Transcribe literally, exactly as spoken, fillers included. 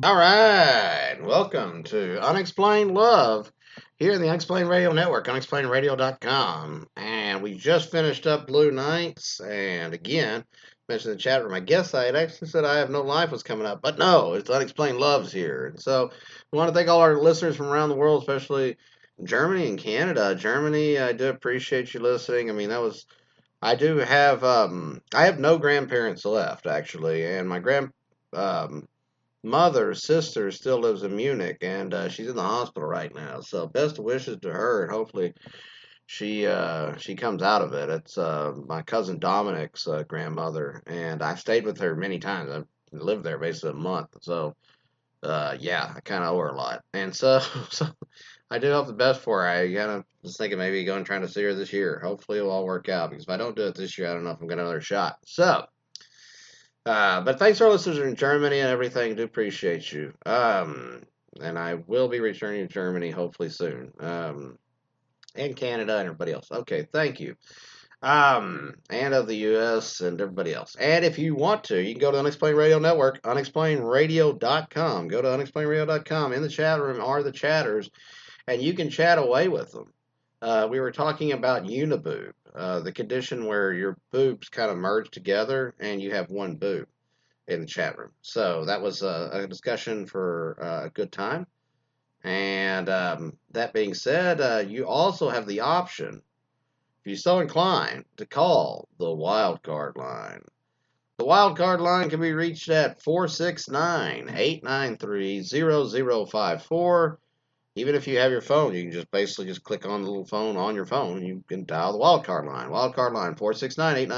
All right, welcome to Unexplained Love here in the Unexplained Radio Network, unexplained radio dot com. And we just finished up Blue Nights, and again, mentioned in the chat room, I guess I had actually said I Have No Life was coming up, but no, it's Unexplained Love's here. And so we want to thank all our listeners from around the world, especially Germany and Canada. Germany, I do appreciate you listening. I mean, that was, I do have, um, I have no grandparents left, actually, and my grand, um, mother, sister, still lives in Munich, and uh, she's in the hospital right now. So best wishes to her, and hopefully she uh, she comes out of it. It's uh, my cousin Dominic's uh, grandmother, and I've stayed with her many times. I've lived there basically a month, so uh, yeah, I kind of owe her a lot, and so so I do hope the best for her. I kind of was thinking maybe going trying to see her this year. Hopefully it'll all work out because if I don't do it this year, I don't know if I'm gonna get another shot. So. Uh, but thanks to our listeners in Germany and everything. Do appreciate you. Um, and I will be returning to Germany hopefully soon. Um, and Canada and everybody else. Okay, thank you. Um, and of the U S and everybody else. And if you want to, you can go to Unexplained Radio Network, unexplained radio dot com. Go to unexplained radio dot com. In the chat room are the chatters, and you can chat away with them. Uh, we were talking about uniboob, uh, the condition where your boobs kind of merge together and you have one boob in the chat room. So that was a, a discussion for uh, a good time. And um, that being said, uh, you also have the option, if you're so inclined, to call the wildcard line. The wildcard line can be reached at four six nine, eight nine three, zero zero five four. Even if you have your phone, you can just basically just click on the little phone on your phone and you can dial the wildcard line. Wildcard line four six nine, eight nine three,